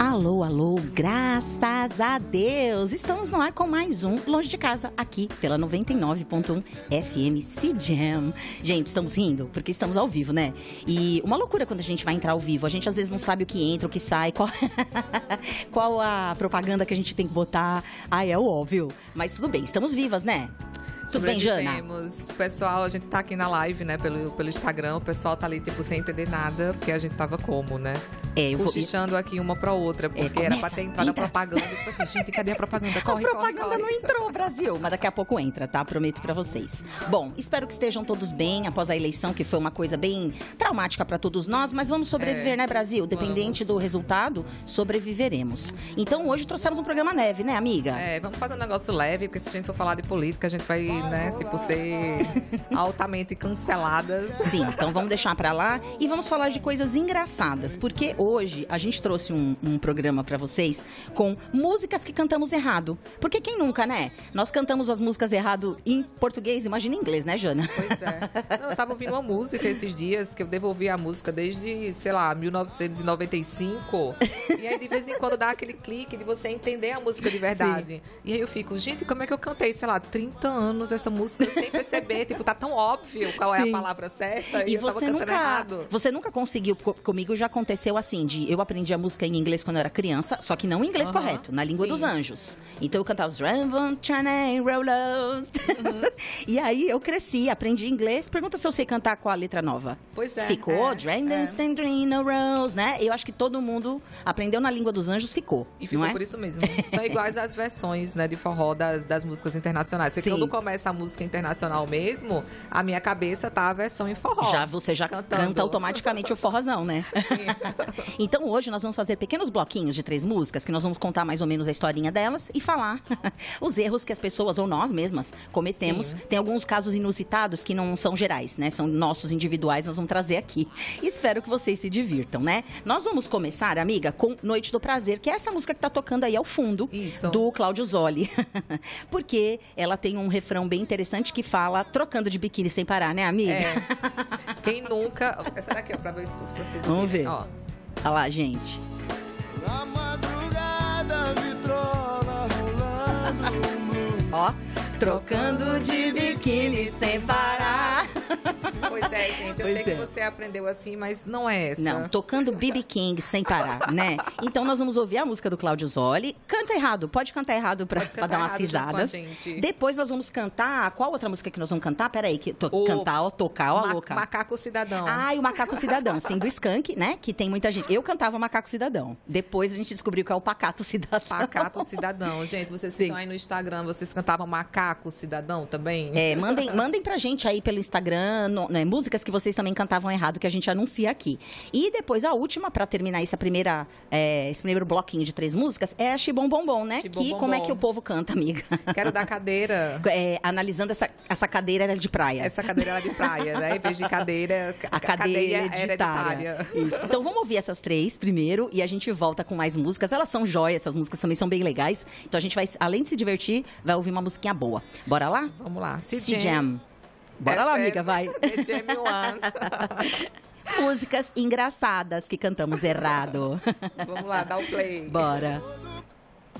Alô, alô, graças a Deus! Estamos no ar com mais um Longe de Casa, aqui pela 99.1 FM CJam. Gente, estamos rindo porque estamos ao vivo, né? E uma loucura quando a gente vai entrar ao vivo. A gente às vezes não sabe o que entra, o que sai, qual a propaganda que a gente tem que botar. Ai, é o óbvio. Mas tudo bem, estamos vivas, né? Tudo bem, Jana? Pessoal, a gente tá aqui na live, né, pelo Instagram. O pessoal tá ali, tipo, sem entender nada, porque a gente tava como, né? Cochichando aqui uma pra outra, porque era pra ter entrado a propaganda. Tipo assim, gente, cadê a propaganda? Corre, a propaganda corre. Não entrou, Brasil, mas daqui a pouco entra, tá? Prometo pra vocês. Bom, espero que estejam todos bem após a eleição, que foi uma coisa bem traumática pra todos nós, mas vamos sobreviver, né, Brasil? Dependente do resultado, sobreviveremos. Então, hoje trouxemos um programa leve, né, amiga? Vamos fazer um negócio leve, porque se a gente for falar de política, a gente vai, né, tipo, ser altamente canceladas. Sim, então vamos deixar pra lá e vamos falar de coisas engraçadas, porque hoje a gente trouxe um programa pra vocês com músicas que cantamos errado. Porque quem nunca, né? Nós cantamos as músicas errado em português, imagina em inglês, né, Jana? Pois é. Não, eu tava ouvindo uma música esses dias, que eu devolvi a música desde, sei lá, 1995. E aí, de vez em quando, dá aquele clique de você entender a música de verdade. Sim. E aí eu fico, gente, como é que eu cantei, sei lá, 30 anos essa música sem perceber? Tipo, tá tão óbvio qual é a palavra certa e eu tava cantando errado. Você nunca conseguiu, comigo já aconteceu assim, eu aprendi a música em inglês quando eu era criança, só que não em inglês correto, na língua dos anjos. Então eu cantava os E aí eu cresci, aprendi inglês. Pergunta se eu sei cantar com a letra nova. Pois é. Ficou? Rose, né? Eu acho que todo mundo aprendeu na língua dos anjos, ficou. E ficou por isso mesmo. São iguais as versões, né, de forró das músicas internacionais. Porque quando começa a música internacional mesmo, a minha cabeça tá a versão em forró. Você já canta automaticamente o forrozão, né? Sim. Então hoje nós vamos fazer pequenos bloquinhos de 3 músicas, que nós vamos contar mais ou menos a historinha delas e falar os erros que as pessoas, ou nós mesmas, cometemos. Sim. Tem alguns casos inusitados que não são gerais, né? São nossos individuais, nós vamos trazer aqui. Espero que vocês se divirtam, né? Nós vamos começar, amiga, com Noite do Prazer, que é essa música que tá tocando aí ao fundo, do Cláudio Zoli. Porque ela tem um refrão bem interessante que fala trocando de biquíni sem parar, né, amiga? Quem nunca... Essa daqui, ó, pra ver se vocês vamos ver. Ó. Olha lá, gente. Na madrugada, vitrola rolando. Ó, trocando de biquíni sem parar. Pois é, gente, eu sei que você aprendeu assim, mas não é essa. Não, tocando B.B. King sem parar, né? Então nós vamos ouvir a música do Cláudio Zoli. Canta errado, pode cantar errado pra dar umas risadas. Depois nós vamos cantar, qual outra música que nós vamos cantar? Peraí, tocar, ó, louca. Macaco Cidadão. Ah, e o Macaco Cidadão, sim, do Skank, né? Que tem muita gente. Eu cantava Macaco Cidadão. Depois a gente descobriu que é o Pacato Cidadão. Pacato Cidadão. Gente, vocês que estão aí no Instagram, vocês cantavam Macaco Cidadão também? Mandem pra gente aí pelo Instagram, né, músicas que vocês também cantavam errado, que a gente anuncia aqui. E depois a última, pra terminar esse primeiro bloquinho de 3 músicas, é a Xibom Bombom, né? Como é que o povo canta, amiga? Quero dar cadeira. Analisando essa cadeira era de praia. Essa cadeira era de praia, né? Em vez de cadeira, a cadeira hereditária. Isso. Então vamos ouvir essas 3 primeiro e a gente volta com mais músicas. Elas são joias, essas músicas também são bem legais. Então a gente vai, além de se divertir, vai ouvir uma musiquinha boa. Bora lá? Vamos lá. CJam. Bora lá, amiga, vai. Músicas engraçadas que cantamos errado. Vamos lá, dá o play. Bora. Todo